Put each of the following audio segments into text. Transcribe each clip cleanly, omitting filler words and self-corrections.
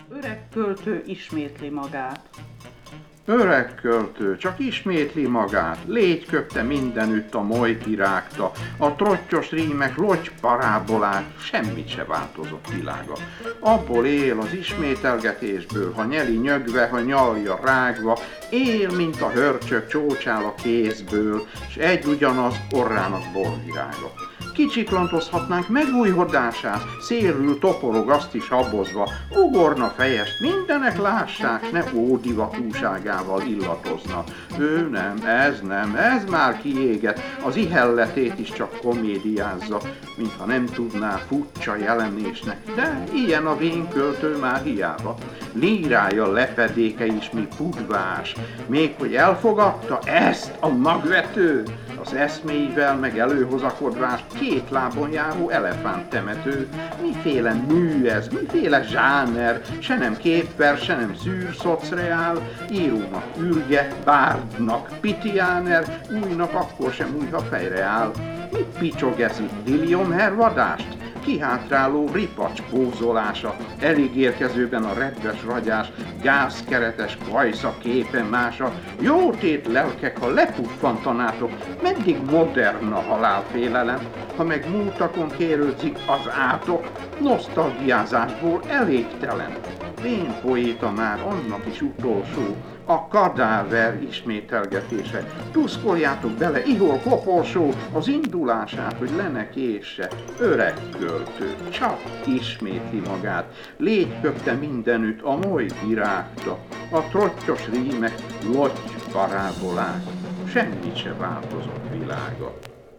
Öreg költő ismétli magát. Öreg költő csak ismétli magát, légy köpte mindenütt a molykirágta, a trottyos rímek logy parábolák, semmit se változott világa. Abból él az ismételgetésből, ha nyeli nyögve, ha nyalja rágva, él, mint a hörcsök csócsál a kézből, s egy ugyanaz orrának borvirága. Kicsiklantozhatnánk megújhodását, szélül toporog azt is habozva, ugorna fejest, mindenek lássák, ne ódivatúságával illatozna. Ő nem, ez már kiégett, az ihelletét is csak komédiázza, mintha nem tudná furcsa jelenésnek, de ilyen a vénköltő már hiába. Lírája lepedéke is mi pudvás, még hogy elfogadta ezt a magvető, az eszméivel meg előhozakodvás két lábon járó elefánttemető. Miféle mű ez, miféle zsáner, se nem képvers, se nem szűrszocreál, írónak ürge, bárdnak pitiáner, újnak akkor sem új, ha fejre áll. Mit picsog ez itt, Dillionhervadást? Kihátráló ripacs pózolása, elég érkezőben a redves ragyás, gázkeretes kajsza képe mása, jótét lelkek, ha lepuffantanátok, meddig modern a halálfélelem, ha meg múltakon kérődzik az átok, nosztalgiázásból elégtelen. Vén poéta már annak is utolsó, a kadáver ismételgetése. Tuszkoljátok bele, ihol koporsó, az indulását, hogy le ne késse. Öreg költő, csak ismétli magát, légy köpte mindenütt a moly virágta, a trottyos rímek logy parábolák, semmit se változott világa.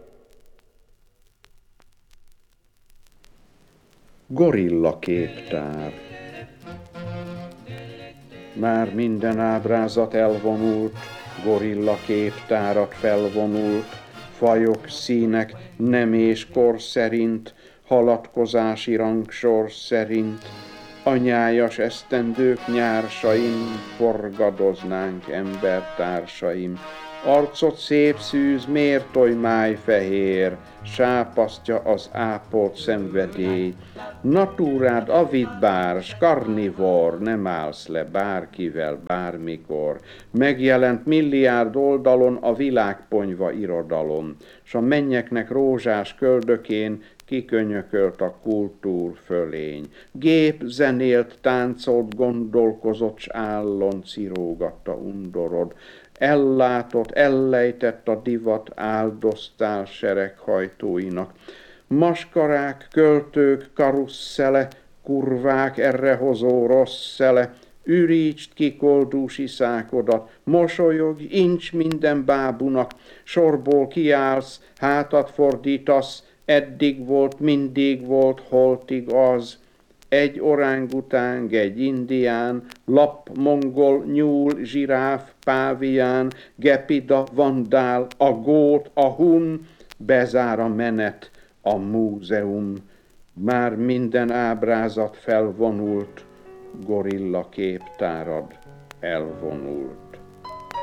Gorilla képtár. Már minden ábrázat elvonult, gorilla képtárat felvonult, fajok, színek, nem és kor szerint, haladkozási rangsor szerint, anyájas esztendők nyársaim, forgadoznánk embertársaim. Arcot szép szűz, mértoly májfehér, sápasztja az ápolt szenvedély. Natúrád avid bárs, karnivor, nem állsz le bárkivel, bármikor. Megjelent milliárd oldalon a világponyva irodalom, s a mennyeknek rózsás köldökén kikönyökölt a kultúr fölény. Gép zenélt, táncolt, gondolkozott, s állon cirógatta undorod. Ellátott, ellejtett a divat, áldoztál sereghajtóinak. Maskarák, költők, karusszele, kurvák, errehozó rossz szele, ürítsd ki koldúsi szákodat, mosolyog, incs minden bábunak, sorból kiállsz, hátat fordítasz, eddig volt, mindig volt, holtig az. Egy orángutáng, egy indián, lap, mongol, nyúl, zsiráf, pávián, gepida, vandál, a gót, a hun, bezár a menet, a múzeum. Már minden ábrázat felvonult, gorilla képtárad elvonult.